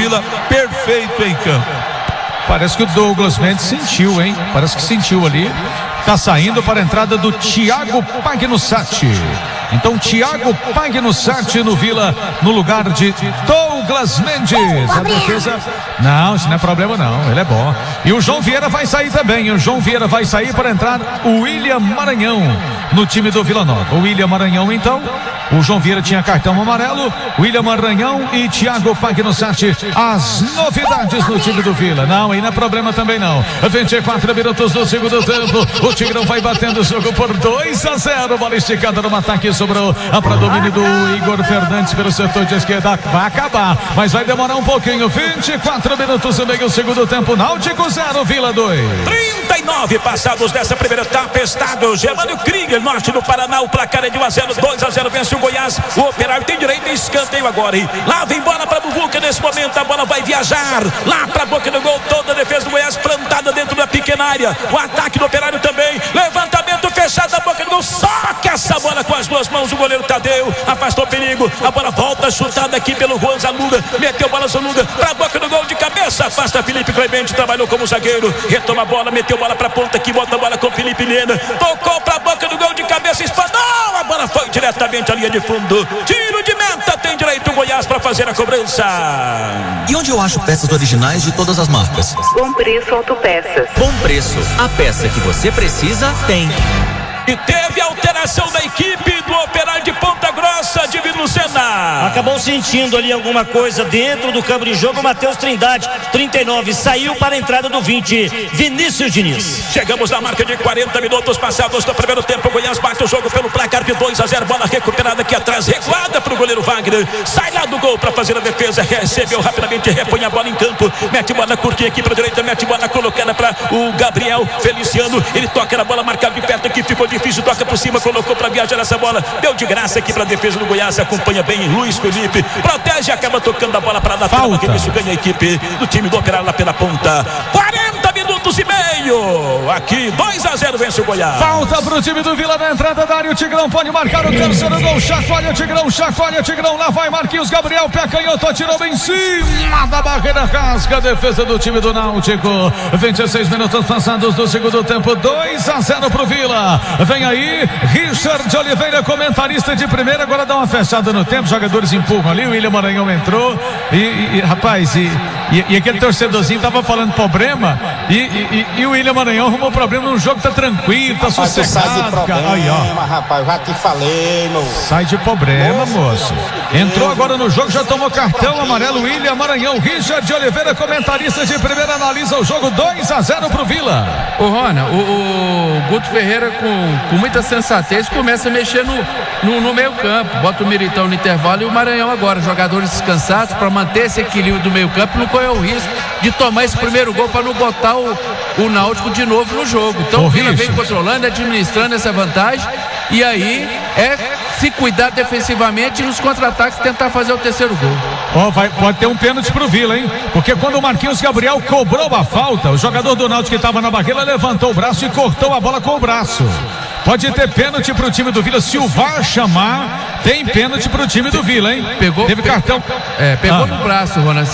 Vila, perfeito em campo. Parece que o Douglas Mendes sentiu, hein? Parece que sentiu ali. Tá saindo para a entrada do Thiago Pagnussati. Então, Thiago Pagnussati no Vila, no lugar de Douglas Mendes. A defesa... Não, isso não é problema não, ele é bom. E o João Vieira vai sair também. O João Vieira vai sair para entrar o William Maranhão no time do Vila Nova. O William Maranhão, então... O João Vieira tinha cartão amarelo, William Maranhão e Thiago Pagnussati, as novidades no time do Vila. Não, aí não é problema também não. 24 minutos do segundo tempo, o Tigrão vai batendo o jogo por 2-0, bola esticada no ataque, sobrou a para domínio do Igor Fernandes pelo setor de esquerda. Vai acabar, mas vai demorar um pouquinho. 24 minutos e meio, segundo tempo, Náutico 0, Vila 2. 39 passados dessa primeira etapa, estado Germano Krieger, norte do Paraná, o placar é de 1-0, 2-0, vence o Goiás. O Operário tem direito a escanteio agora, hein? Lá vem bola para Bubuca, nesse momento a bola vai viajar lá para a boca do gol, toda a defesa do Goiás plantada dentro da pequena área, o ataque do Operário também, levantamento fechado da boca do gol, só que essa bola com as duas mãos, o goleiro Tadeu afastou o perigo, a bola volta chutada aqui pelo Juan Zanuga, meteu bola Zanuga para a boca do gol de cabeça, afasta Felipe Clemente, trabalhou como zagueiro, retoma a bola, meteu bola para a ponta aqui, bota a bola com Felipe Lena, tocou para a boca do gol de cabeça, espanou, a bola foi diretamente à linha de fundo. Tiro de meta, tem direito o Goiás para fazer a cobrança. E onde eu acho peças originais de todas as marcas? Bom Preço Autopeças. Bom Preço, a peça que você precisa tem. E teve alteração da equipe do Operário de Ponta Grossa, Divino Lucena. Acabou sentindo ali alguma coisa dentro do campo de jogo. Matheus Trindade, 39, saiu para a entrada do 20, Vinícius Diniz. Chegamos na marca de 40 minutos passados do primeiro tempo. O Goiás bate o jogo pelo placar de 2-0. Bola recuperada aqui atrás, recuada para o goleiro Wagner. Sai lá do gol para fazer a defesa. Recebeu rapidamente, repõe a bola em campo. Mete bola curtinha aqui para a direita. Mete bola colocada para o Gabriel Feliciano. Ele toca na bola marcada de perto aqui. Ficou difícil, toca por cima, colocou para viajar essa bola. Deu de graça aqui para a defesa do Goiás. Acompanha bem Luiz Felipe. Protege, acaba tocando a bola para a lateral. Isso ganha a equipe do time do Operário lá pela ponta. 40 minutos e meio. Aqui 2-0 vence o Goiás. Falta pro time do Vila na entrada da área. O Tigrão pode marcar o terceiro gol. Chacoalha o Tigrão. Lá vai Marquinhos Gabriel. Pé canhoto, atirou bem em cima da barreira. Rasga a defesa do time do Náutico. 26 minutos passados do segundo tempo. 2-0 pro Vila. Vem aí Richard Oliveira, comentarista de primeira. Agora dá uma fechada no tempo. Jogadores empurram ali. O William Maranhão entrou. Rapaz, aquele torcedorzinho tava falando problema. E o William Maranhão arrumou problema no jogo. Tá tranquilo, tá sossegado, cara. Aí, ó. Rapaz, já te falei, meu. Sai de problema, moço. Entrou agora no jogo, já tomou cartão amarelo. William Maranhão. Richard Oliveira, comentarista de primeira, analisa o jogo. 2-0 pro Vila. Ô Rona, o Guto Ferreira com muita sensatez começa a mexer no meio campo, bota o Militão no intervalo e o Maranhão agora, jogadores descansados para manter esse equilíbrio do meio campo, não correr o risco de tomar esse primeiro gol para não botar o Náutico de novo no jogo. Então o Vila vem controlando, administrando essa vantagem e aí se cuidar defensivamente e nos contra-ataques tentar fazer o terceiro gol. Pode ter um pênalti pro Vila, hein? Porque quando o Marquinhos Gabriel cobrou a falta, o jogador do Náutico que estava na barreira levantou o braço e cortou a bola com o braço. Pode ter pênalti pro time do Vila. Se o VAR chamar, tem pênalti pro time do Vila, hein? Teve cartão. Pegou no braço, Ronald.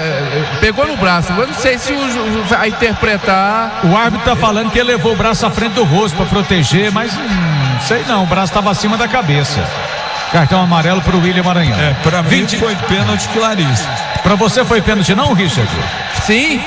Pegou no braço. Eu não sei se vai interpretar. O árbitro tá falando que ele levou o braço à frente do rosto para proteger, mas sei não. O braço estava acima da cabeça. Cartão amarelo pro William Maranhão. Pra mim foi pênalti claríssimo. Pra você foi pênalti não, Richard? Sim,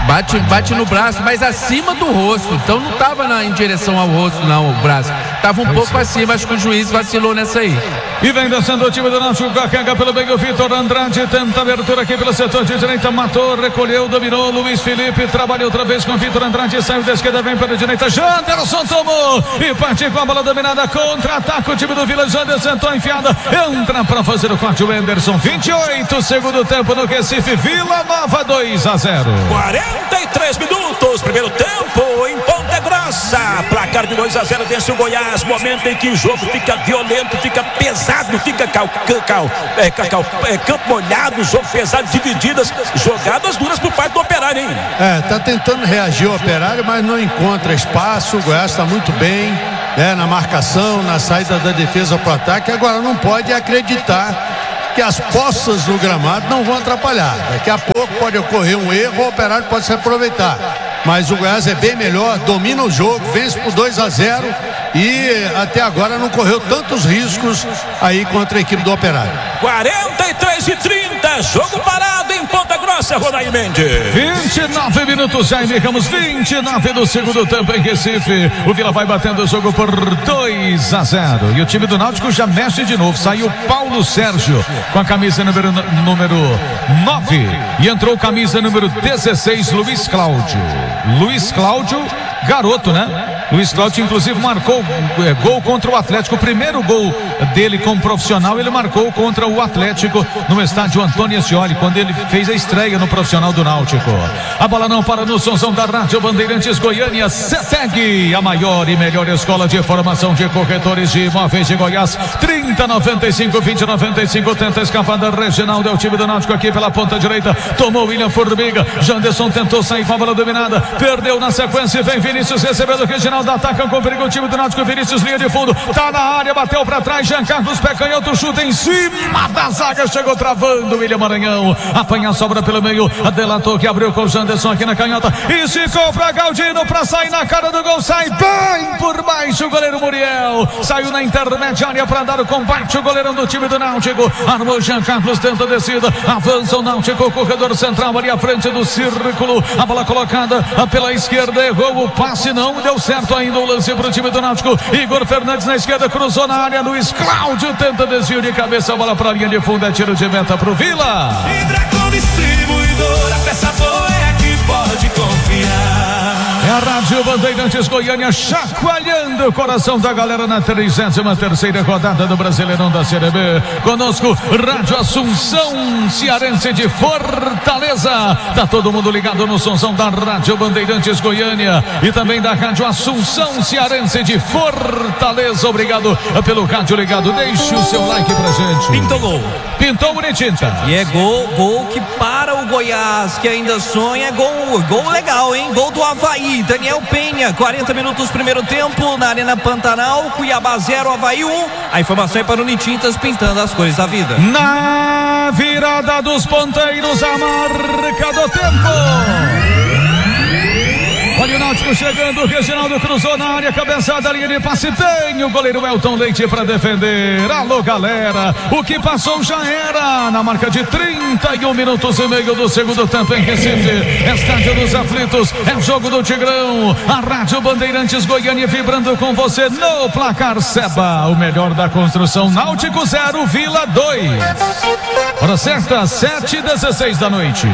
bate no braço, mas acima do rosto. Então não tava em direção ao rosto, não, o braço. Tava um pouco acima, acho que o juiz vacilou nessa aí. E vem descendo o time do Náutico, carrega pelo meio, o Vitor Andrade tenta abertura aqui pelo setor de direita, matou, recolheu, dominou, Luiz Felipe, trabalha outra vez com o Vitor Andrade, saiu da esquerda, vem pela direita, Janderson tomou e parte com a bola dominada, contra-ataca o time do Vila, Janderson sentou enfiada, entra para fazer o corte, o Anderson, 28, segundo tempo no Recife, Vila Nova 2-0. 43 minutos, primeiro tempo em Ponta Grossa, placar de 2-0 vence o Goiás, momento em que o jogo fica violento, fica pesado, fica campo molhado, jogo pesado, divididas, jogadas duras por parte do Operário, hein? Tá tentando reagir o Operário, mas não encontra espaço. O Goiás está muito bem, na marcação, na saída da defesa para o ataque. Agora não pode acreditar que as poças do gramado não vão atrapalhar. Daqui a pouco pode ocorrer um erro, o Operário pode se aproveitar. Mas o Goiás é bem melhor, domina o jogo, vence por 2-0 e até agora não correu tantos riscos aí contra a equipe do Operário. 43:30, jogo parado em Ponta Grossa, Ronair Mendes. 29 minutos, já indicamos 29 do segundo tempo em Recife. O Vila vai batendo o jogo por 2-0. E o time do Náutico já mexe de novo. Saiu Paulo Sérgio com a camisa número 9 e entrou camisa número 16, Luiz Cláudio. Luiz Cláudio, garoto, né? Luiz Cláudio, inclusive, marcou gol contra o Atlético. O primeiro gol dele como profissional, ele marcou contra o Atlético no estádio Antônio Ascioli, quando ele fez a estreia no profissional do Náutico. A bola não para no som da Rádio Bandeirantes Goiânia. CETEG, a maior e melhor escola de formação de corretores de imóveis de Goiás. 30-95-20-95. Tenta a escapada. Reginaldo é o time do Náutico aqui pela ponta direita. Tomou William Formiga. Janderson tentou sair com a bola dominada. Perdeu na sequência. Vem Vinícius recebendo o Reginaldo. Ataca com perigo o time do Náutico. Vinícius, linha de fundo. Tá na área, bateu pra trás. Jean Carlos, pé canhoto, chuta em cima da zaga. Chegou travando. William Maranhão. Apanha a sobra pelo meio. Delatou que abriu com o Janderson aqui na canhota. Esticou pra Galdino pra sair na cara do gol. Sai bem por baixo o goleiro Muriel. Saiu na intermediária pra dar o combate. O goleirão do time do Náutico. Armou Jean Carlos, tenta a descida. Avança o Náutico. Corredor central ali à frente do círculo. A bola colocada pela esquerda. Errou o passe, não deu certo ainda o lance pro time do Náutico. Igor Fernandes na esquerda, cruzou na área. Luiz Cláudio tenta desvio de cabeça. A bola pra linha de fundo. É tiro de meta pro Vila. Hidracon Distribuidora, peça boa é aqui, pode confiar. É a Rádio Bandeirantes Goiânia chacoalhando o coração da galera na 33ª rodada do Brasileirão da Série B. Conosco, Rádio Assunção Cearense de Fortaleza. Tá todo mundo ligado no somzão da Rádio Bandeirantes Goiânia e também da Rádio Assunção Cearense de Fortaleza. Obrigado pelo rádio ligado. Deixe o seu like pra gente. Pintou gol. Pintou bonitinho, tá? E é gol que para o Goiás, que ainda sonha. É gol legal, hein? Gol do Avaí. Daniel Penha, 40 minutos primeiro tempo na Arena Pantanal. Cuiabá 0, Avaí 1. A informação é para o Unitintas, pintando as cores da vida. Na virada dos ponteiros, a marca do tempo. Olha o Náutico chegando, o Reginaldo cruzou na área, cabeçada, linha de passe, tem o goleiro Elton Leite para defender. Alô, galera, o que passou já era. Na marca de 31 minutos e meio do segundo tempo em Recife, Estádio dos Aflitos, é jogo do Tigrão. A Rádio Bandeirantes Goiânia vibrando com você no placar Seba, o melhor da construção. Náutico 0, Vila 2. Hora certa, 7h16 da noite.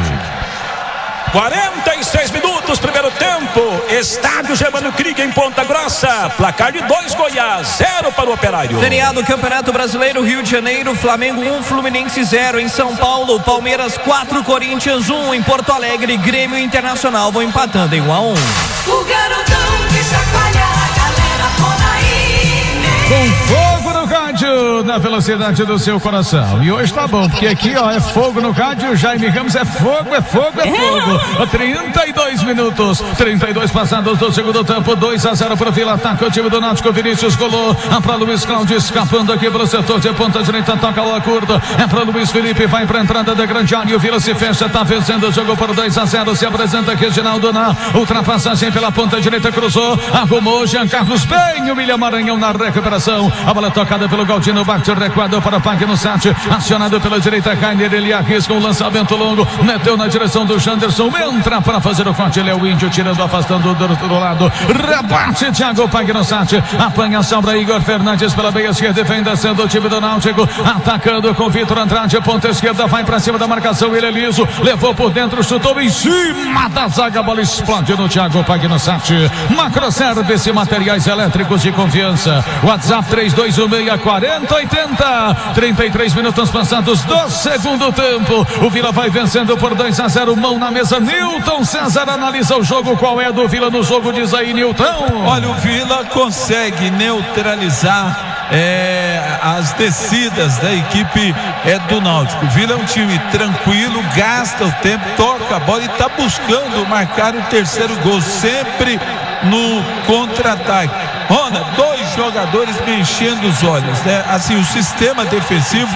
46 minutos, primeiro tempo. Estádio Germano Krieg em Ponta Grossa. Placar de 2, Goiás 0 para o Operário. Feriado Campeonato Brasileiro, Rio de Janeiro. Flamengo 1, Fluminense 0. Em São Paulo, Palmeiras 4, Corinthians 1. Em Porto Alegre, Grêmio e Internacional vão empatando em 1-1. O garotão que chacoalha a galera, com fogo no rádio, na velocidade do seu coração. E hoje tá bom, porque aqui, ó, é fogo no rádio. Jaime Ramos, é fogo, é fogo, é fogo. 32 minutos, 32 passados do segundo tempo, 2-0 pro Vila. Ataca o time do Náutico, Vinícius golou. É pra Luiz Cláudio, escapando aqui pro setor de ponta direita, toca a curta. É pra Luiz Felipe, vai pra entrada da grande área. O Vila se fecha, tá vencendo o jogo por 2-0. Se apresenta aqui Reginaldo na ultrapassagem pela ponta direita, cruzou, arrumou Jean Carlos bem, o William Maranhão na recuperação. A bola tocada pelo Galdino, bate o recuador para Pagno Sati, acionado pela direita, Rainer, ele arrisca um lançamento longo, meteu na direção do Janderson, entra para fazer o corte, ele é o Índio, tirando, afastando do outro lado, rebate Thiago Pagno Sati, apanha a sombra Igor Fernandes pela meia esquerda, vem descendo o time do Náutico, atacando com Vitor Andrade, ponta esquerda, vai para cima da marcação, ele é liso, levou por dentro, chutou em cima da zaga, a bola explode no Thiago Pagno Sati. Macroservice, materiais elétricos de confiança, WhatsApp 3216-4080. 33 minutos passados do segundo tempo. O Vila vai vencendo por 2-0. Mão na mesa. Nilton César analisa o jogo. Qual é do Vila no jogo? Diz aí, Nilton. Olha, o Vila consegue neutralizar as descidas da equipe do Náutico. O Vila é um time tranquilo, gasta o tempo, toca a bola e está buscando marcar o terceiro gol, sempre no contra-ataque. Rona, dois jogadores me enchendo os olhos, né? Assim, o sistema defensivo,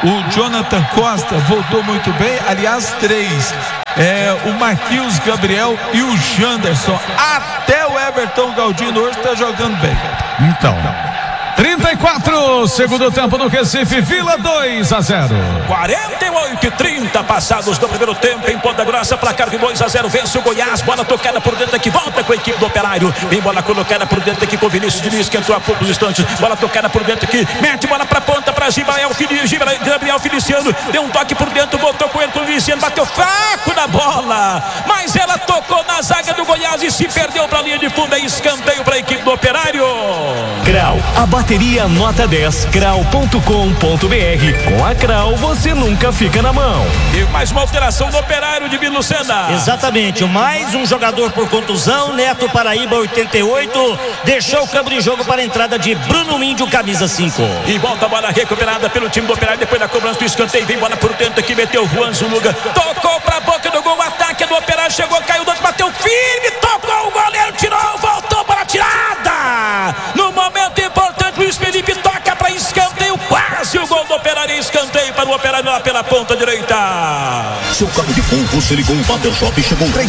O Jonathan Costa voltou muito bem, aliás, 3. O Marquinhos Gabriel e o Janderson. Até o Everton Galdino hoje está jogando bem. Então, 34, segundo tempo do Recife, Vila 2-0. 48-30 passados do primeiro tempo em Ponta Grossa, placar de 2-0, vence o Goiás, bola tocada por dentro aqui, volta com a equipe do Operário, vem bola colocada por dentro aqui com o Vinícius Diniz, que entrou há poucos instantes, bola tocada por dentro aqui, mete bola pra ponta pra Gabriel Feliciano, deu um toque por dentro, botou com ele com o Feliciano, bateu fraco na bola, mas ela tocou na zaga do Goiás e se perdeu pra linha de fundo, é escanteio pra equipe do Operário. Grau, a bateria nota 10, grau.com.br. Com a Grau você nunca fica na mão. E mais uma alteração do Operário de Lucena. Exatamente, mais um jogador por contusão, Neto Paraíba 88, deixou o campo de jogo para a entrada de Bruno Índio, camisa 5. E volta a bola recuperada pelo time do Operário, depois da cobrança do escanteio, vem bola por dentro aqui, meteu o Juan Zuluga, tocou pra boca do gol, o ataque do Operário, chegou, caiu dentro, bateu firme, tocou o goleiro, tirou, voltou para a tirada. No momento importante, Luiz Felipe toca para escanteio, quase o gol do Operário, escanteio para o Operário lá pela ponta direita. Seu carro de fogo, você ligou o Water Shop, chegou 3295-2525.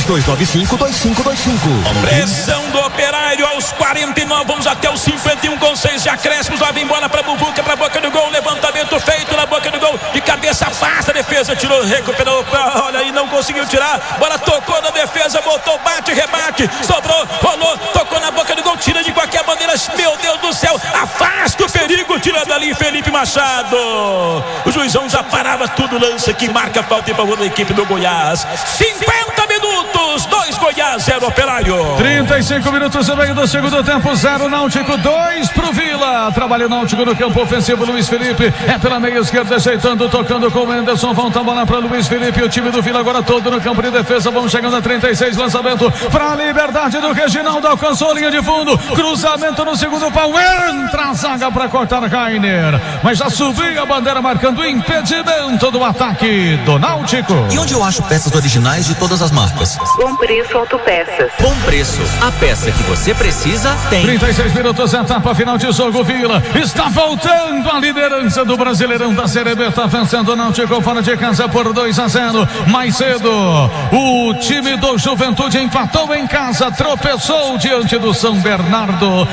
Pressão do Operário aos 49, vamos até os 51 com 6 de acréscimos, lá vem bola para Bubuca, para a boca do gol, levantamento feito na boca do gol, de cabeça afasta a defesa, tirou, recuperou, olha aí, não conseguiu tirar, bola tocou na defesa, botou, bate, rebate, sobrou, rolou, tocou na boca do gol, tira de qualquer maneira, meu Deus do céu, afasta o perigo, tira dali Felipe Machado. O juizão já parava tudo, lança que marca a falta em favor da equipe do Goiás. 50 minutos, 2 Goiás, 0 Operário. 35 minutos no meio do segundo tempo, 0 Náutico, 2 pro Vila. Trabalho Náutico no campo ofensivo, Luiz Felipe é pela meia esquerda, ajeitando, tocando com o Anderson, volta a bola para Luiz Felipe, o time do Vila agora todo no campo de defesa, vamos chegando a 36, lançamento para a liberdade do Reginaldo, alcançou a linha de fundo, cruzamento no segundo pau, entra a zaga para cortar Rainer, mas já subiu a bandeira marcando o impedimento do ataque do Náutico. E onde eu acho peças originais de todas as marcas? Bom Preço Autopeças. Bom Preço, a peça que você precisa tem. 36 minutos, etapa final de jogo, Vila está voltando a liderança do Brasileirão da Série B, está vencendo o Náutico fora de casa por 2-0. Mais cedo, o time do Juventude empatou em casa, tropeçou diante do São Bernardo.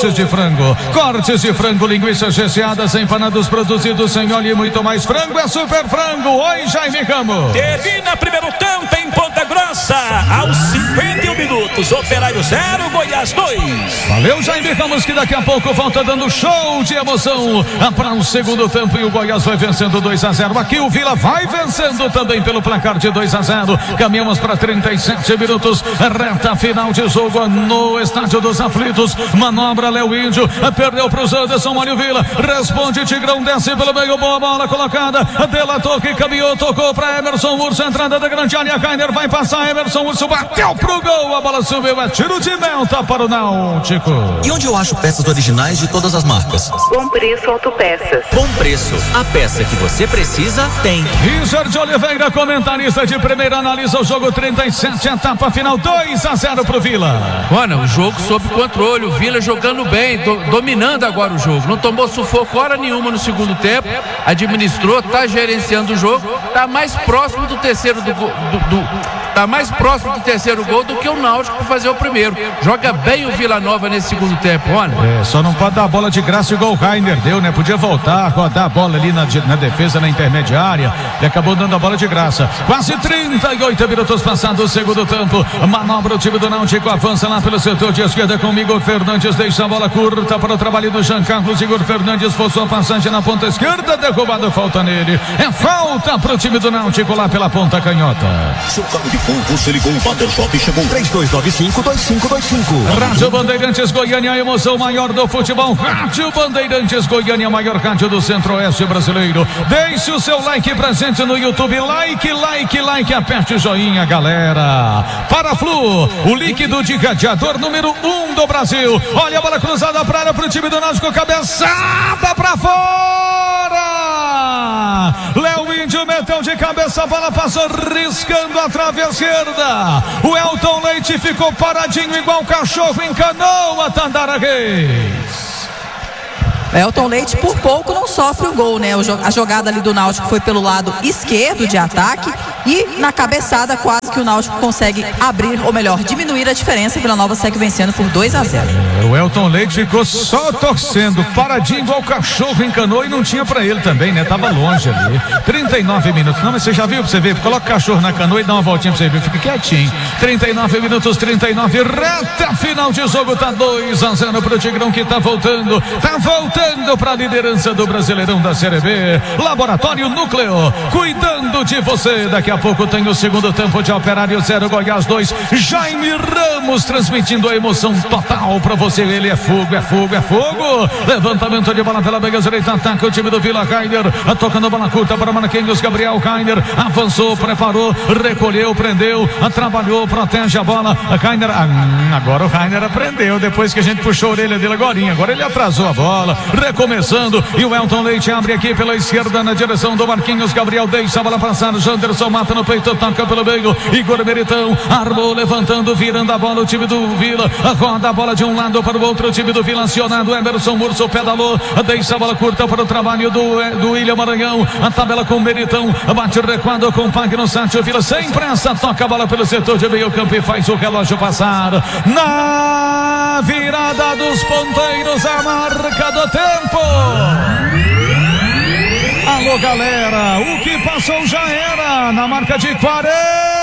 Cortes de frango, linguiças recheadas, empanados produzidos sem óleo e muito mais. Frango é super frango. Oi, Jaime Ramos. Termina primeiro tempo em Ponta Grossa, aos 51 minutos, Operário 0, Goiás 2. Valeu, Jaime Ramos, que daqui a pouco volta dando show de emoção para o segundo tempo e o Goiás vai vencendo 2-0. Aqui o Vila vai vencendo também pelo placar de 2-0. Caminhamos para 37 minutos, reta final de jogo no Estádio dos Aflitos. Manobra Léo Índio, perdeu para o Janderson, Mário Vila, responde Tigrão, desce pelo meio, boa bola colocada, delatou que caminhou, tocou para Emerson Urso, entrada da grande área, Rainer vai passar, Emerson Urso bateu pro gol, a bola subiu, é tiro de meta para o Náutico. E onde eu acho peças originais de todas as marcas? Bom Preço Autopeças. Bom Preço, a peça que você precisa tem. Richard Oliveira, comentarista de primeira, analisa o jogo 37, etapa final, 2-0 pro Vila. Mano, o jogo sob controle, o Vila jogando bem, dominando agora o jogo, não tomou sufoco hora nenhuma no segundo tempo, administrou, tá gerenciando o jogo, tá mais próximo do terceiro tá mais próximo do terceiro gol do que o Náutico para fazer o primeiro. Joga bem o Vila Nova nesse segundo tempo, mano. Só não pode dar a bola de graça igual o Rainer deu, né? Podia voltar, rodar a bola ali na defesa, na intermediária, e acabou dando a bola de graça. Quase 38 minutos passados o segundo tempo. Manobra o time do Náutico, avança lá pelo setor de esquerda com Igor Fernandes, deixa a bola curta para o trabalho do Jean Carlos. Igor Fernandes forçou a passagem na ponta esquerda, derrubado, falta nele. É falta para o time do Náutico lá pela ponta canhota. Seu carro de fogo, você ligou o Water Shop, chegou 3295-2525. Rádio Bandeirantes Goiânia, a emoção maior do futebol. Rádio Bandeirantes Goiânia, a maior rádio do Centro-Oeste brasileiro. Deixe o seu like pra gente no YouTube. Like, aperte o joinha, galera. Para Flu, o líquido de radiador número 1 do Brasil. Olha a bola cruzada para área pro time do Náutico, cabeçada pra fora. Léo Índio meteu de cabeça, a bola passou riscando a trave esquerda. O Elton Leite ficou paradinho igual cachorro, encanou a Tandara Reis. Elton Leite por pouco não sofre o gol, né? A jogada ali do Náutico foi pelo lado esquerdo de ataque e na cabeçada quase que o Náutico consegue abrir, ou melhor, diminuir a diferença. Vila Nova segue vencendo por 2-0. O Elton Leite ficou só torcendo, paradinho igual o cachorro encanou e não tinha pra ele também, né? Tava longe ali. 39 minutos. Não, mas você já viu pra você ver? Coloca o cachorro na canoa e dá uma voltinha pra você ver. Fica quietinho. 39 minutos, 39. Reta final de jogo. Tá 2-0 pro Tigrão que tá voltando. Tá voltando pra liderança do Brasileirão da Série B. Laboratório Núcleo, cuidando de você. Daqui a pouco tem o segundo tempo de Operário 0, Goiás 2. Jaime Ramos transmitindo a emoção total pra você. Ele é fogo, é fogo, é fogo. Levantamento de bola pela beira direita. Ataca o time do Vila. Kainer tocando a bola curta para Marquinhos. Gabriel Kainer avançou, preparou, recolheu, prendeu, trabalhou, protege a bola. Kainer, agora o Kainer aprendeu depois que a gente puxou a orelha dele agora ele atrasou a bola, recomeçando, e o Elton Leite abre aqui pela esquerda na direção do Marquinhos. Gabriel deixa a bola passar, Janderson mata no peito, toca pelo meio, Igor Meritão armou, levantando, virando a bola, o time do Vila roda a bola de um lado para o outro, o time do Vila acionado, Emerson Murso pedalou, deixa a bola curta para o trabalho do William Maranhão, a tabela com o Meritão, bate recuado com o Pagno Sante, o Vila sem pressa, toca a bola pelo setor de meio campo e faz o relógio passar na virada dos ponteiros, a marca do tempo. Alô galera, o que passou já era, na marca de 40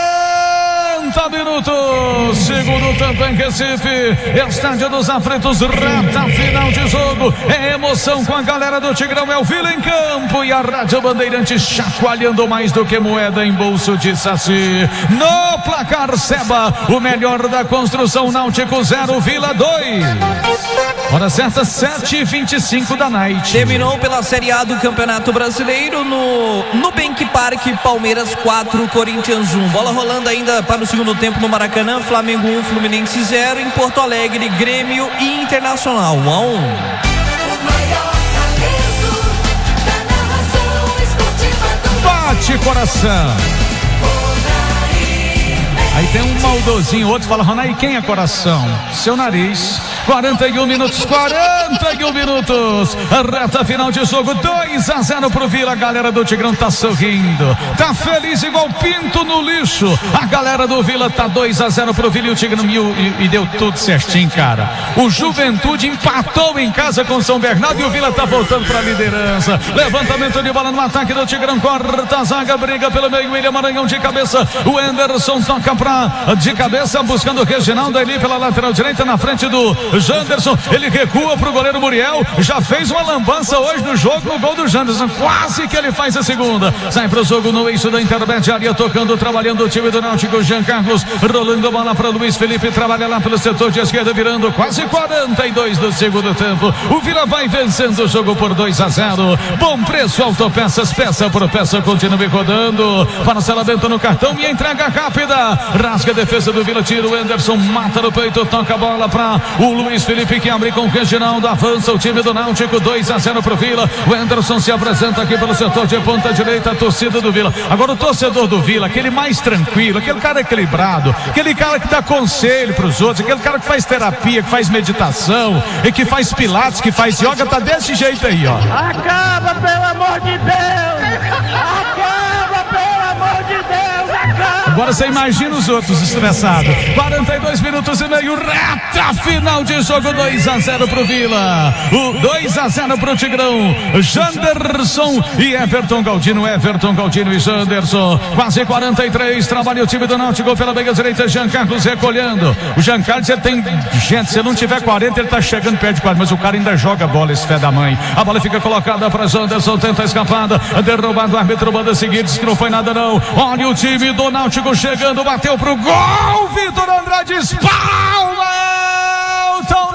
minutos, segundo tempo em Recife, Estádio dos Aflitos, reta final de jogo, é emoção com a galera do Tigrão, é o Vila em campo e a Rádio Bandeirante chacoalhando mais do que moeda em bolso de Saci. No placar Seba, o melhor da construção, Náutico 0, Vila 2. Hora certa, 7h25 da night. Terminou pela Série A do Campeonato Brasileiro no Nubank Park, Palmeiras 4, Corinthians 1. Bola rolando ainda para o segundo tempo no Maracanã, Flamengo 1, Fluminense 0. Em Porto Alegre, Grêmio e Internacional 1-1. Bate coração. Aí tem um maldozinho, outro fala, Ronai, quem é coração? Seu nariz. 41 minutos, a reta final de jogo, 2-0 pro Vila. A galera do Tigrão tá sorrindo, tá feliz igual pinto no lixo. A galera do Vila tá 2-0 pro Vila e o Tigrão e deu tudo certinho, cara. O Juventude empatou em casa com São Bernardo e o Vila tá voltando pra liderança. Levantamento de bola no ataque do Tigrão, corta a zaga, briga pelo meio, William Maranhão de cabeça, o Anderson toca de cabeça, buscando o Reginaldo ali pela lateral direita, na frente do Janderson, ele recua pro goleiro Muriel, já fez uma lambança hoje no jogo, no gol do Janderson, quase que ele faz a segunda, sai pro jogo no eixo da intermediária, tocando, trabalhando o time do Náutico, Jean Carlos, rolando a bola para Luiz Felipe, trabalha lá pelo setor de esquerda, virando quase 42 do segundo tempo, o Vila vai vencendo o jogo por 2-0, bom preço, Autopeças, peça por peça, continue rodando, parcelamento no cartão e entrega rápida, rasga a defesa do Vila, tira o Anderson, mata no peito, toca a bola para o Luiz Felipe que abre com o Reginaldo, avança o time do Náutico, 2-0 pro Vila. O Anderson se apresenta aqui pelo setor de ponta direita, a torcida do Vila. Agora o torcedor do Vila, aquele mais tranquilo, aquele cara equilibrado, aquele cara que dá conselho pros outros, aquele cara que faz terapia, que faz meditação e que faz pilates, que faz yoga, tá desse jeito aí, ó. Acaba, pelo amor de Deus! Acaba, pelo amor de Deus! Acaba! Agora você imagina os outros estressados. 42 minutos e meio, reta final de jogo, 2-0 pro Vila. O 2-0 pro Tigrão. Janderson e Everton Galdino e Janderson. Quase 43, trabalha o time do Náutico pela beira direita, Jean Carlos recolhendo. O Jean Carlos, ele tem, gente, se não tiver 40, ele tá chegando perto de 40, mas o cara ainda joga bola, esse fé da mãe. A bola fica colocada para Janderson, tenta a escapada, derrubado, o árbitro manda seguir, diz que não foi nada não. Olha o time do Náutico chegando, bateu pro gol, Vitor Andrade, espalma, Elton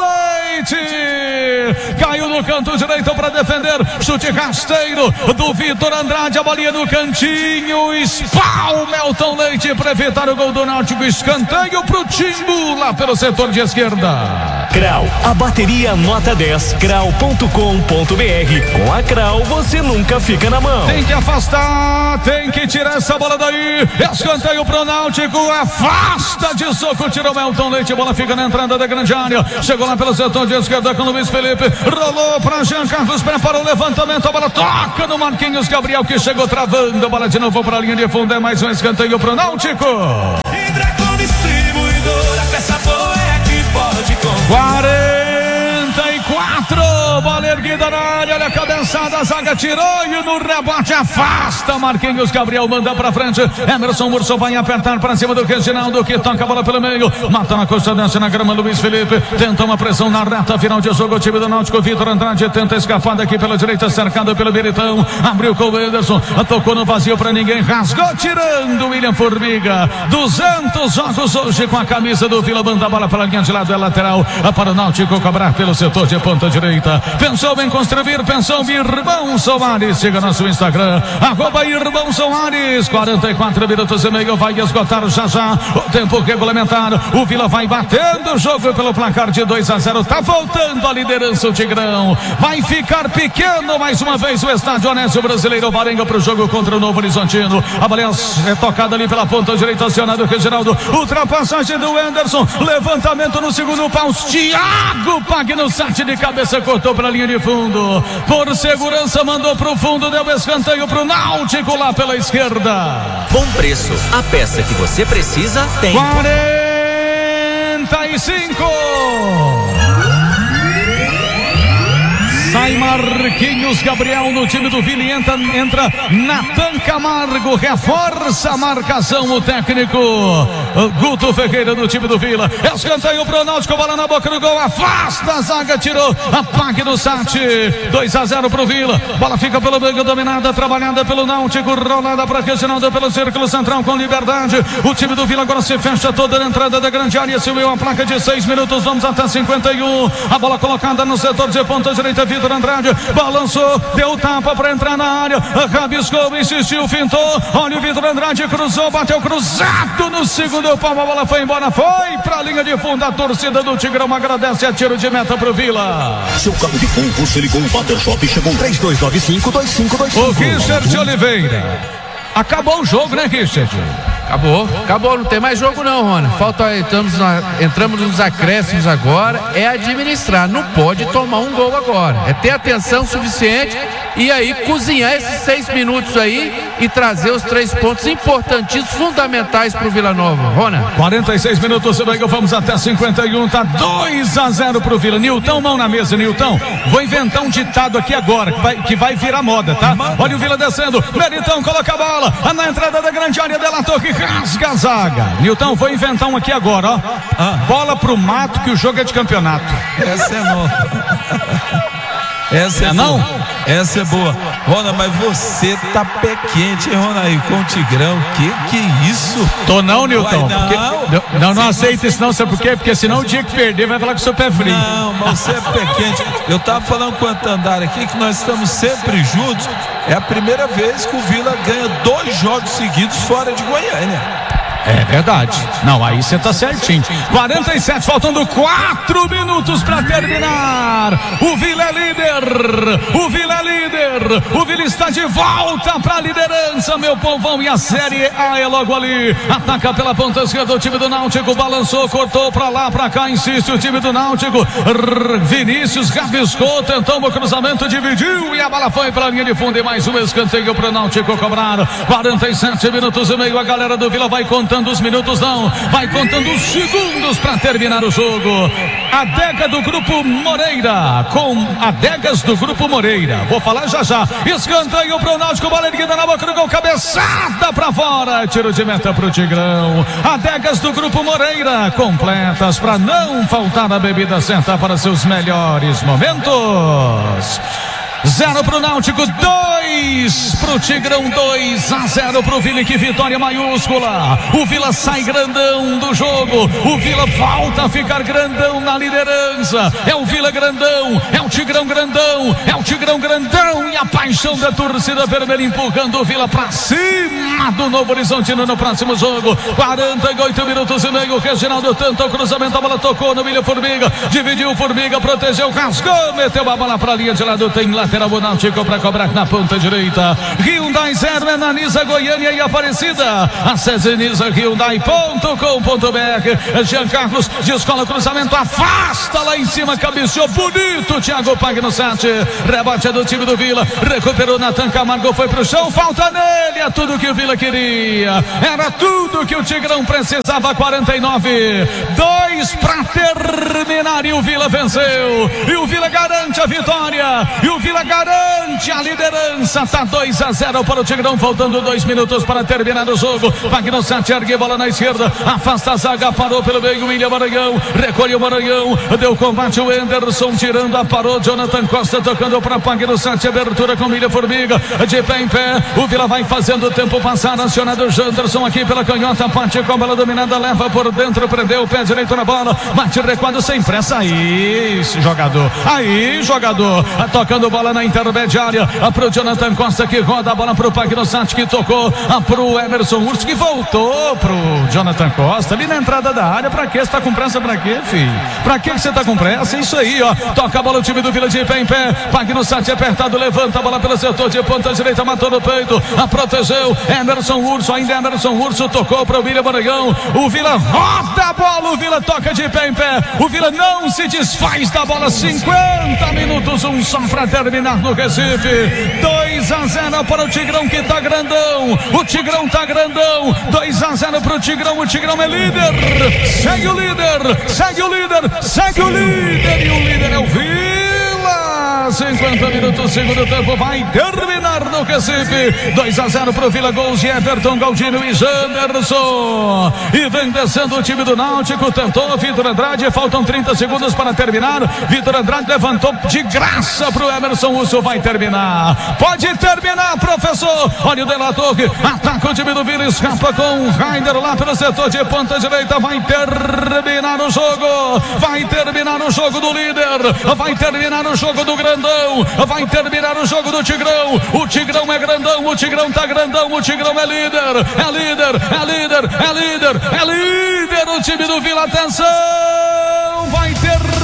Leite, caiu no canto direito para defender, chute rasteiro do Vitor Andrade, a bolinha no cantinho, espalma Elton Leite para evitar o gol do Náutico, escanteio pro Timbu lá pelo setor de esquerda. Crau, a bateria nota 10, crau.com.br. Com a Crau você nunca fica na mão. Tem que afastar, tem que tirar essa bola daí. Escanteio pro Náutico, afasta de soco, tirou Melton Leite, bola fica na entrada da grande área. Chegou lá pelo setor de esquerda com o Luiz Felipe, rolou pra Jean Carlos, prepara o levantamento, a bola toca no Marquinhos Gabriel, que chegou travando, a bola de novo pra linha de fundo, é mais um escanteio pro Náutico. Hidracom Distribuidora, peça boa é que pode comprar. 44, bola erguida na área, olha a cabeçada, a zaga tirou e no rebote afasta. Marquinhos Gabriel manda pra frente. Emerson Urso vai apertar pra cima do Reginaldo, que toca a bola pelo meio, mata na costa, desce na grama. Luiz Felipe tenta uma pressão na reta final de jogo. O time do Náutico, Vitor Andrade tenta escapar daqui pela direita, cercado pelo Meritão. Abriu com o Anderson, tocou no vazio pra ninguém, rasgou tirando William Formiga. 200 jogos hoje com a camisa do Vila, manda a bola para a linha de lado, é lateral para o Náutico cobrar pelo setor de ponta direita. Pensou em construir, pensou em Irmão Soares. Siga nosso Instagram, @Irmão Soares. 44 minutos e meio, vai esgotar já já o tempo regulamentar. O Vila vai batendo o jogo pelo placar de 2-0. Tá voltando a liderança o Tigrão. Vai ficar pequeno mais uma vez o estádio Onésio Brasileiro Varenga para o jogo contra o Novo Horizontino. A bola é tocada ali pela ponta direita, acionado o Reginaldo. Ultrapassagem do Anderson. Levantamento no segundo pau. Thiago Pagnussati de cabeça cortou para a linha de fundo. Por segurança mandou para o fundo, deu escanteio para o Náutico lá pela esquerda. Bom preço, a peça que você precisa tem. 45. Sai Marquinhos Gabriel no time do Vila, entra Natan Camargo, reforça a marcação o técnico Guto Ferreira do time do Vila. Escanteio pro Náutico, bola na boca do gol, afasta a zaga, tirou a Pagnussati. 2-0 pro Vila, bola fica pelo meio, dominada, trabalhada pelo Náutico, rolada para Reginaldo pelo círculo central com liberdade. O time do Vila agora se fecha toda na entrada da grande área, subiu a placa de 6 minutos, vamos até 51. A bola colocada no setor de ponta direita, Vitor Andrade balançou, deu tapa para entrar na área, rabiscou, insistiu, fintou. Olha o Vitor Andrade, cruzou, bateu cruzado no segundo pau, a bola foi embora, foi para a linha de fundo. A torcida do Tigrão agradece, a tiro de meta pro Vila. Seu carro de som, você ligou o Pater Shop, chegou 3295-2525. O Richard Oliveira. Acabou o jogo, né, Richard? Acabou, não tem mais jogo não, Rony. Entramos nos acréscimos agora, é administrar, não pode tomar um gol agora, é ter atenção suficiente e aí cozinhar esses 6 minutos aí e trazer os 3 pontos importantíssimos, fundamentais pro Vila Nova. Rony. 46 minutos, vamos até 51, tá 2-0 pro Vila. Nilton, mão na mesa, Nilton. Vou inventar um ditado aqui agora, que vai virar moda, tá? Olha o Vila descendo, Meritão coloca a bola, na entrada da grande área dela, Torre rasga a zaga. Nilton, vou inventar um aqui agora, ó. Bola pro mato, que o jogo é de campeonato. Essa é nova. Essa é não? Essa é boa. Rona, mas você tá pé quente, hein, Rona, aí com o Tigrão. Que isso? Tô não, Nilton. Não aceito isso não, sabe por quê? Porque senão o dia que perder vai falar que o seu pé frio. Não, mas você é pé quente. Eu tava falando com o Antandar aqui que nós estamos sempre juntos. É a primeira vez que o Vila ganha 2 jogos seguidos fora de Goiânia. É verdade. Não, aí você tá certinho. 47, faltando 4 minutos pra terminar. O Vila é líder. O Vila é líder. O Vila está de volta pra liderança, meu povão. E a Série A é logo ali. Ataca pela ponta esquerda o time do Náutico. Balançou, cortou pra lá, pra cá. Insiste o time do Náutico. Vinícius rabiscou, tentou o cruzamento, dividiu. E a bola foi pra linha de fundo. E mais um escanteio pro Náutico cobrar. 47 minutos e meio. A galera do Vila vai contando os minutos, não, vai contando os segundos para terminar o jogo. Adega do Grupo Moreira, com adegas do Grupo Moreira, vou falar já já. Escanteio pro Náutico, bola erguida na boca do gol, cabeçada para fora, tiro de meta pro Tigrão. Adegas do Grupo Moreira, completas para não faltar a bebida certa para seus melhores momentos. 0 pro Náutico, 2 pro Tigrão, 2-0 pro Vila, que vitória maiúscula. O Vila sai grandão do jogo, o Vila volta a ficar grandão na liderança. É o Vila grandão, é o Tigrão grandão, é o Tigrão grandão e a paixão da torcida vermelha empurrando o Vila pra cima do Novo Horizontino no próximo jogo. 48 minutos e meio, Reginaldo tenta o cruzamento, a bola tocou no William Formiga, dividiu o Formiga, protegeu, rasgou, meteu a bola pra linha de lado, tem lateral o Náutico pra cobrar na ponta direita. Hyundai 0 é na Nisa, Goiânia e Aparecida. Acesse nisahyundai.com.br. Jean Carlos descola o cruzamento, afasta lá em cima, cabeceou bonito, Thiago Pagnussati. Rebate do time do Vila, recuperou Natan Camargo, foi pro chão, falta nele, é tudo que o Vila queria, era tudo que o Tigrão precisava. 49, 2 pra terminar e o Vila venceu, e o Vila garante a vitória, e o Vila garante a liderança. Tá 2-0 para o Tigrão, faltando 2 minutos para terminar o jogo. Pagnussati ergue bola na esquerda, afasta a zaga, parou pelo meio, William Maranhão, recolheu o Maranhão, deu combate o Anderson, tirando a parou, Jonathan Costa tocando para Pagnussati, abertura com William Formiga, de pé em pé, o Vila vai fazendo o tempo passar, acionado o Janderson aqui pela canhota, parte com a bola dominada, leva por dentro, prendeu o pé direito na bola, bate recuado sem pressa, aí jogador, tocando bola na intermediária, pro Jonathan Costa que roda a bola pro Pagnussati que tocou pro Emerson Urso que voltou pro Jonathan Costa ali na entrada da área. Pra que você tá com pressa? Pra quê, filho? Pra que você tá com pressa? Isso aí, ó, toca a bola o time do Vila de pé em pé, Pagnussati apertado, levanta a bola pelo setor de ponta direita, matou no peito, protegeu Emerson Urso, ainda Emerson Urso tocou pro William Maranhão, o Vila roda a bola, o Vila toca de pé em pé, o Vila não se desfaz da bola. 50 minutos, um só pra terminar no Recife. 2-0 para o Tigrão que tá grandão, o Tigrão tá grandão, 2-0 pro Tigrão, o Tigrão é líder, segue o líder, segue o líder, segue o líder, e o líder é o Vila. 50 minutos, segundo tempo, vai terminar no Recife. 2-0 pro Vila, gols de Everton, Galdino e Janderson. E vem descendo o time do Náutico, tentou Vitor Andrade, faltam 30 segundos para terminar. Vitor Andrade levantou de graça pro Emerson Urso, vai terminar. Pode terminar, professor. Olha o delator, ataca o time do Vila, escapa com o Raider lá pelo setor de ponta direita, vai terminar o jogo. Vai terminar o jogo do líder, vai terminar o jogo do grandão, vai terminar o jogo do Tigrão. O Tigrão é grandão, o Tigrão tá grandão, o Tigrão é líder, é líder, é líder, é líder, é líder. O time do Vila, atenção, vai terminar.